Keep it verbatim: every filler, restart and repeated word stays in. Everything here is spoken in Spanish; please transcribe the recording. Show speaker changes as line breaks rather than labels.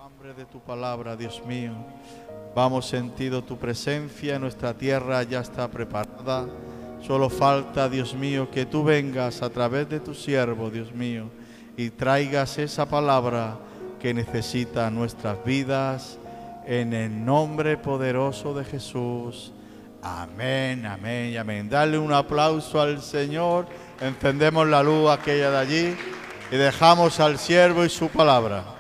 Hambre de tu palabra, Dios mío. Vamos sentido tu presencia, nuestra tierra ya está preparada. Solo falta, Dios mío, que tú vengas a través de tu siervo, Dios mío, y traigas esa palabra que necesita nuestras vidas, en el nombre poderoso de Jesús. Amén, amén y amén. Dale un aplauso al Señor. Encendemos la luz aquella de allí y dejamos al siervo y su palabra.